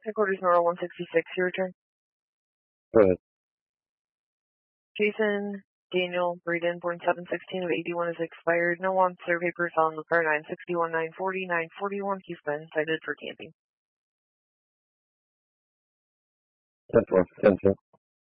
Headquarters Norwell 166, your return. Go ahead. Jason Daniel Breeden, born 7/16 of 81, is expired. No on survey papers on the car. 961, 940, 941. He's been cited for camping. 10-4, 10-2.